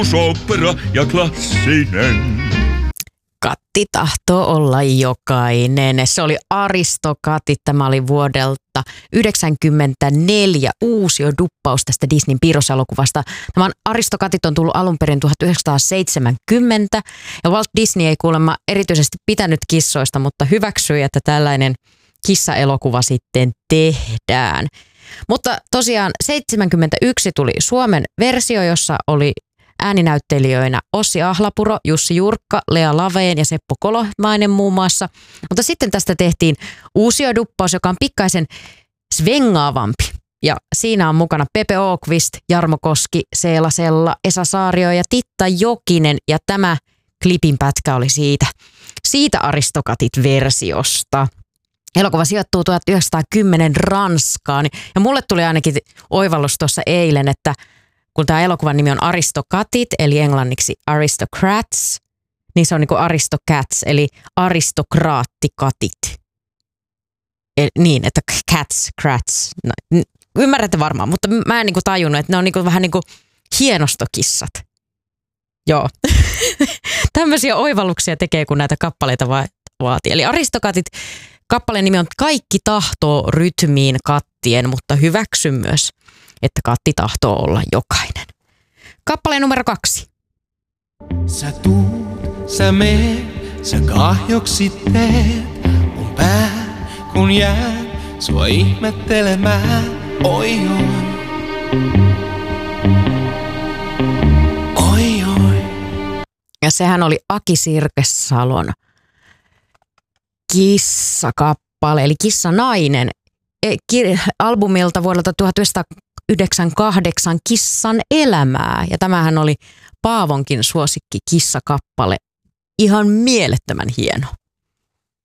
Opera ja klassinen. Katti tahtoo olla jokainen. Se oli Aristokatit. Tämä oli vuodelta 1994 uusioduppaus tästä Disneyn piirroselokuvasta. Tämä Aristokatit on tullut alun perin 1970 ja Walt Disney ei kuulemma erityisesti pitänyt kissoista, mutta hyväksyi, että tällainen kissaelokuva sitten tehdään. Mutta tosiaan 71 tuli Suomen versio, jossa oli ääninäyttelijöinä Ossi Ahlapuro, Jussi Jurkka, Lea Laveen ja Seppo Kolehmainen muun muassa. Mutta sitten tästä tehtiin uusioduppaus, joka on pikkaisen svengaavampi. Ja siinä on mukana Pepe Åkvist, Jarmo Koski, Seela Sella, Esa Saario ja Titta Jokinen. Ja tämä klipin pätkä oli siitä Aristokatit-versiosta. Elokuva sijoittuu 1910 Ranskaan. Ja mulle tuli ainakin oivallus tuossa eilen, että kun tämä elokuvan nimi on Aristokatit, eli englanniksi Aristocrats, niin se on niin kuin Aristocats, eli aristokraattikatit. Niin, että crats. No, ymmärrätte varmaan, mutta mä en niin kuin tajunnut, että ne on niin kuin vähän niin kuin hienostokissat. Joo. Tämmöisiä oivalluksia tekee, kun näitä kappaleita vaatii. Eli Aristokatit, kappaleen nimi on Kaikki tahtoo rytmiin kattien, mutta hyväksy myös, että katti tahtoo olla jokainen. Kappale numero 2. Sä tuut, sä meet, sä kahjoksi teet mun pää, kun jää sua ihmettelemään. Oi oi, oi oi. Ja sehän oli Aki Sirkessalon kissakappale, eli Kissanainen. Albumilta vuodelta 1998 Kissan elämää. Ja tämähän oli Paavonkin suosikki kissakappale. Ihan mielettömän hieno.